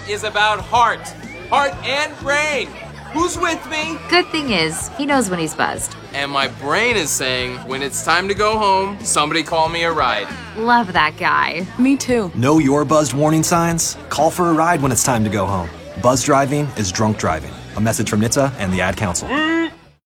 is about heart. Heart and brain. Who's with me? Good thing is, he knows when he's buzzed. And my brain is saying, when it's time to go home, somebody call me a ride. Love that guy. Me too. Know your buzzed warning signs? Call for a ride when it's time to go home. Buzz driving is drunk driving. A message from NHTSA and the Ad Council.